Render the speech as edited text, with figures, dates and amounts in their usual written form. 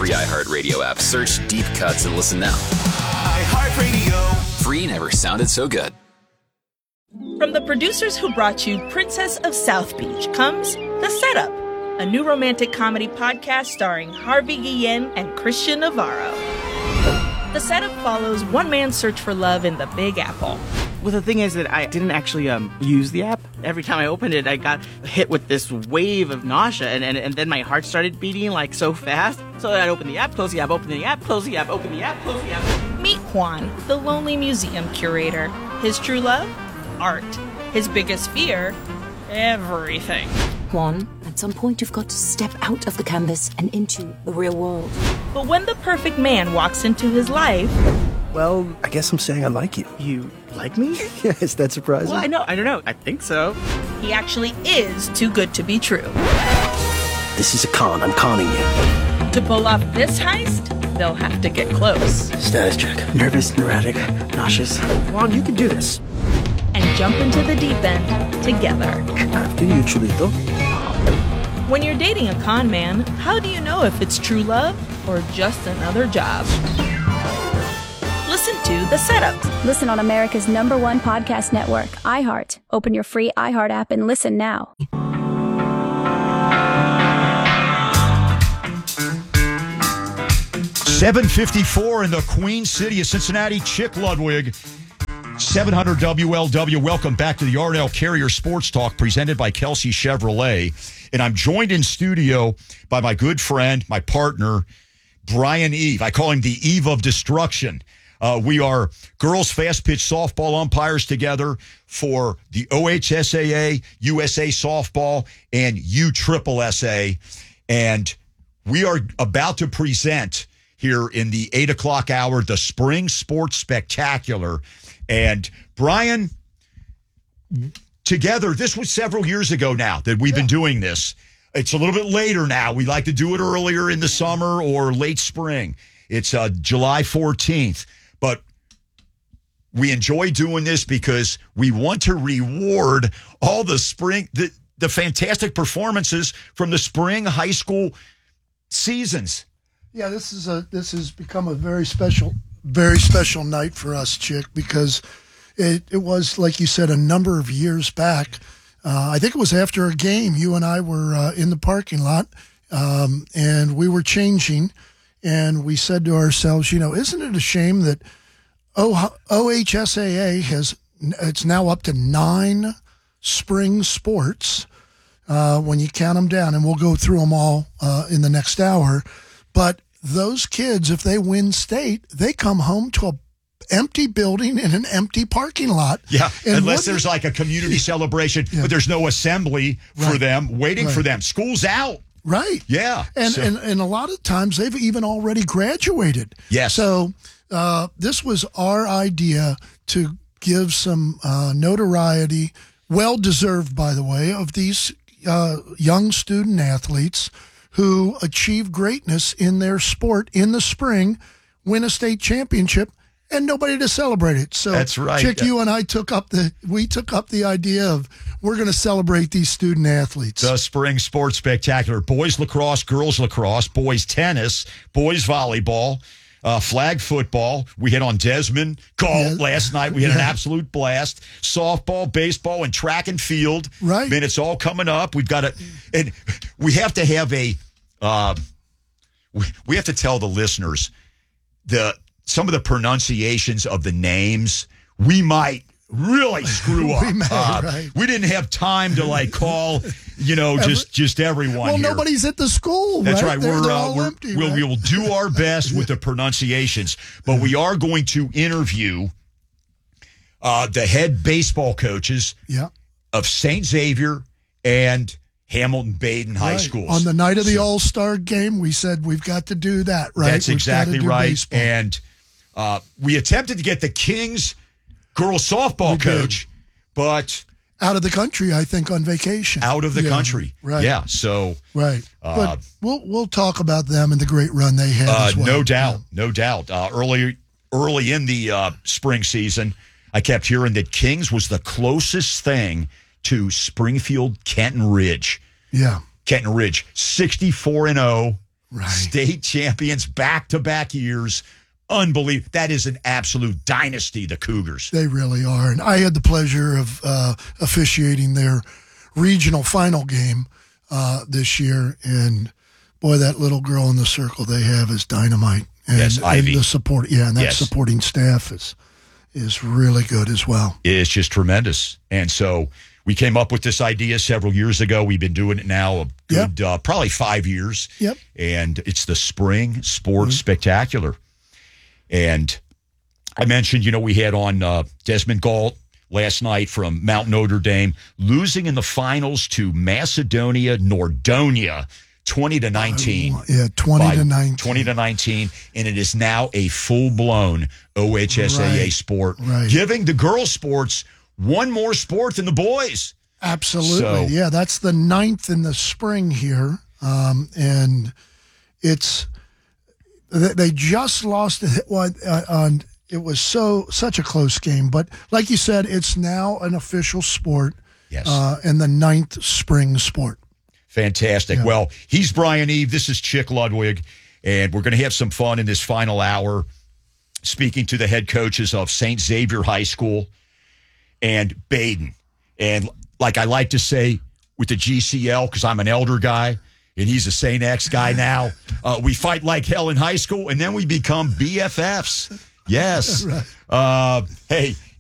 free iHeartRadio app. Search Deep Cuts and listen now. iHeartRadio. Free never sounded so good. From the producers who brought you Princess of South Beach comes The Setup, a new romantic comedy podcast starring Harvey Guillen and Christian Navarro. The Setup follows one man's search for love in the Big Apple. Well, the thing is that I didn't actually use the app. Every time I opened it, I got hit with this wave of nausea, and then my heart started beating like so fast. So I'd open the app, close the app, open the app, close the app, open the app, close the app. Meet Juan, the lonely museum curator. His true love? Art. His biggest fear? Everything. Juan, at some point you've got to step out of the canvas and into the real world. But when the perfect man walks into his life... Well, I guess I'm saying I like you. You like me? Yeah, is that surprising? Well, I don't know. I think so. He actually is too good to be true. This is a con. I'm conning you. To pull off this heist, they'll have to get close. Status check. Nervous, neurotic, nauseous. Juan, you can do this. And jump into the deep end together. After you, Chulito. When you're dating a con man, how do you know if it's true love or just another job? Listen to The Setup. Listen on America's #1 podcast network, iHeart. Open your free iHeart app and listen now. .754 in the Queen City of Cincinnati. Chick Ludwig, 700 WLW. Welcome back to the Arnell Carrier Sports Talk presented by Kelsey Chevrolet. And I'm joined in studio by my good friend, my partner, Brian Eve. I call him the Eve of Destruction. We are girls fast pitch softball umpires together for the OHSAA, USA Softball, and USSSA. And we are about to present here in the 8 o'clock hour, the Spring Sports Spectacular. And Brian, together, this was several years ago now that we've been doing this. It's a little bit later now. We like to do it earlier in the summer or late spring. It's July 14th. But we enjoy doing this because we want to reward all the spring, the fantastic performances from the spring high school seasons. Yeah, this has become a very special night for us, Chick, because it was, like you said, a number of years back. I think it was after a game. You and I were in the parking lot, and we were changing. And we said to ourselves, isn't it a shame that OHSAA it's now up to 9 spring sports when you count them down, and we'll go through them all in the next hour. But those kids, if they win state, they come home to an empty building in an empty parking lot. Yeah, and unless there's like a community celebration, but there's no assembly for them, waiting for them. School's out. Right. Yeah. And a lot of times they've even already graduated. Yes. So this was our idea to give some notoriety, well-deserved, by the way, of these young student athletes who achieve greatness in their sport in the spring, win a state championship, and nobody to celebrate it. So that's right. Chick, you and I took up the idea of we're going to celebrate these student athletes. The Spring Sports Spectacular. Boys lacrosse, girls lacrosse, boys tennis, boys volleyball, flag football. We hit on Desmond golf last night. We had an absolute blast. Softball, baseball, and track and field. Right. Man, it's all coming up. We've got and we have to have we have to tell the listeners some of the pronunciations of the names. We might really screw up. Right. We didn't have time to call, just everyone. Well, here. Nobody's at the school. That's right. They're all empty. We will do our best with the pronunciations, but we are going to interview the head baseball coaches of St. Xavier and Hamilton Baden High Schools. On the night of the All-Star game, we said we've got to do that, right? That's exactly right. Baseball. And we attempted to get the Kings girls softball coach, but out of the country, I think, on vacation. Out of the country, right? Yeah, so right. But we'll talk about them and the great run they had. As well. No doubt. Early in the spring season, I kept hearing that Kings was the closest thing to Springfield Kenton Ridge. Yeah, Kenton Ridge, 64-0. Right. State champions back-to-back years. Unbelievable. That is an absolute dynasty, the Cougars. They really are. And I had the pleasure of officiating their regional final game this year. And, boy, that little girl in the circle they have is dynamite. And, yes, Ivy. And the support, and that supporting staff is really good as well. It's just tremendous. And so we came up with this idea several years ago. We've been doing it now a good, probably 5 years. Yep. And it's the Spring Sports Spectacular. And I mentioned, we had on Desmond Galt last night from Mount Notre Dame, losing in the finals to Macedonia Nordonia, 20-19. 20-19. 20-19, and it is now a full-blown OHSAA sport, giving the girls' sports one more sport than the boys. Absolutely. So, that's the 9th in the spring here, and it's they just lost on. It was such a close game, but like you said, it's now an official sport. Yes, and the 9th spring sport. Fantastic. Yeah. Well, he's Brian Eve. This is Chick Ludwig, and we're going to have some fun in this final hour, speaking to the head coaches of St. Xavier High School and Baden. And like I like to say with the GCL, because I'm an elder guy, and he's a St. X guy now, we fight like hell in high school, and then we become BFFs. Yes. Hey,